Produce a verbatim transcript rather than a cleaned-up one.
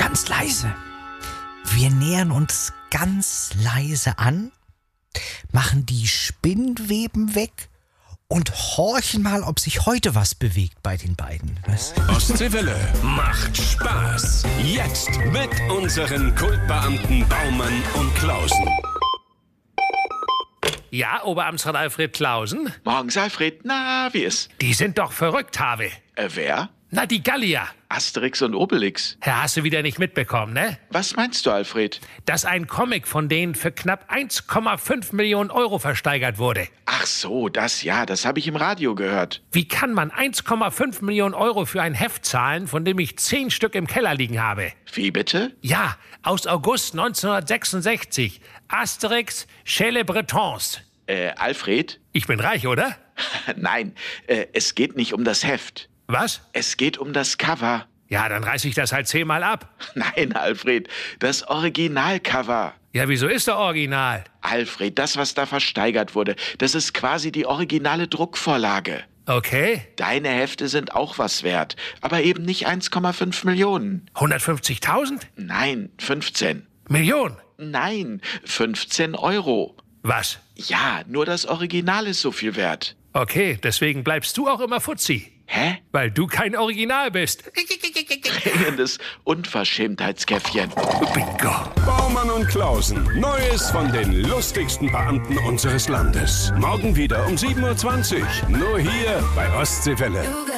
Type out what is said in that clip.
ganz leise. Wir nähern uns ganz leise an, machen die Spinnweben weg und horchen mal, ob sich heute was bewegt bei den beiden. Was? Ostseewelle macht Spaß. Jetzt mit unseren Kultbeamten Baumann und Klausen. Ja, Oberamtsrat Alfred Klausen? Morgens, Alfred. Na, wie ist? Die sind doch verrückt, Have. Äh, wer? Na, die Gallier. Asterix und Obelix. Herr, hast du wieder nicht mitbekommen, ne? Was meinst du, Alfred? Dass ein Comic von denen für knapp eins Komma fünf Millionen Euro versteigert wurde. Ach so, das ja, das habe ich im Radio gehört. Wie kann man eins Komma fünf Millionen Euro für ein Heft zahlen, von dem ich zehn Stück im Keller liegen habe? Wie bitte? Ja, aus August neunzehnhundertsechsundsechzig. Asterix chez les Bretons. Äh, Alfred? Ich bin reich, oder? Nein, äh, es geht nicht um das Heft. Was? Es geht um das Cover. Ja, dann reiß ich das halt zehnmal ab. Nein, Alfred, das Originalcover. Ja, wieso ist der Original? Alfred, das, was da versteigert wurde, das ist quasi die originale Druckvorlage. Okay. Deine Hefte sind auch was wert, aber eben nicht eins Komma fünf Millionen. hundertfünfzigtausend? Nein, fünfzehn. Millionen? Nein, fünfzehn Euro. Was? Ja, nur das Original ist so viel wert. Okay, deswegen bleibst du auch immer Fuzzi. Hä? Weil du kein Original bist. Dringendes Unverschämtheitskäffchen. Bingo. Baumann und Klausen. Neues von den lustigsten Beamten unseres Landes. Morgen wieder um sieben Uhr zwanzig. Nur hier bei Ostseewelle.